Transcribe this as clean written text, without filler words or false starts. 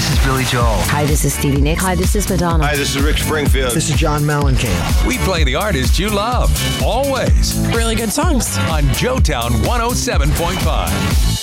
This is Billy Joel. Hi, this is Stevie Nicks. Hi, this is Madonna. Hi, this is Rick Springfield. This is John Mellencamp. We play the artists you love, always. Really good songs. On Joetown 107.5.